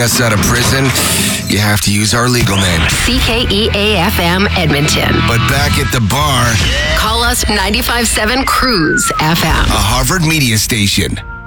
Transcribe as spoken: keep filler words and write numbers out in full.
us out of prison, you have to use our legal name. C K E A F M Edmonton. But back at the bar, call us ninety-five point seven Cruise F M. a Harvard media station.